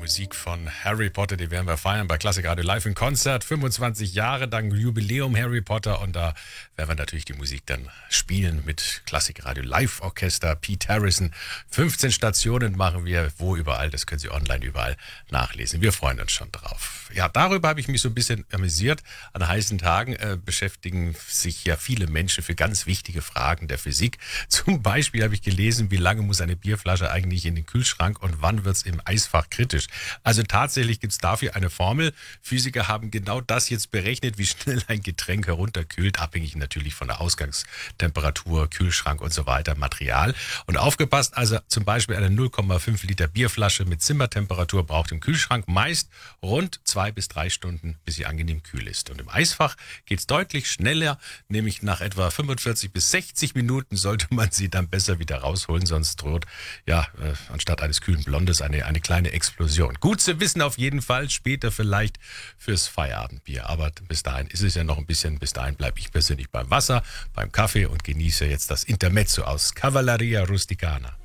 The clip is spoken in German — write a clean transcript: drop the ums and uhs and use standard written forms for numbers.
Musik von Harry Potter, die werden wir feiern bei Klassik Radio Live in Konzert. 25 Jahre lang Jubiläum Harry Potter und da werden wir natürlich die Musik dann spielen mit Klassik Radio Live Orchester, Pete Harrison. 15 Stationen machen wir, wo überall, das können Sie online überall nachlesen. Wir freuen uns schon drauf. Ja, darüber habe ich mich so ein bisschen amüsiert. An heißen Tagen beschäftigen sich ja viele Menschen für ganz wichtige Fragen der Physik. Zum Beispiel habe ich gelesen, wie lange muss eine Bierflasche eigentlich in den Kühlschrank und wann wird es im Eisfach kritisch. Also tatsächlich gibt es dafür eine Formel. Physiker haben genau das jetzt berechnet, wie schnell ein Getränk herunterkühlt, abhängig natürlich von der Ausgangstemperatur, Kühlschrank und so weiter, Material. Und aufgepasst, also zum Beispiel eine 0,5 Liter Bierflasche mit Zimmertemperatur braucht im Kühlschrank meist rund 2 bis 3 Stunden, bis sie angenehm kühl ist. Und im Eisfach geht es deutlich schneller, nämlich nach etwa 45 bis 60 Minuten sollte man sie dann besser wieder rausholen, sonst droht ja anstatt eines kühlen Blondes eine kleine Explosion. Gut zu wissen auf jeden Fall, später vielleicht fürs Feierabendbier. Aber bis dahin ist es ja noch ein bisschen, bis dahin bleibe ich persönlich beim Wasser, beim Kaffee und genieße jetzt das Intermezzo aus Cavalleria Rusticana.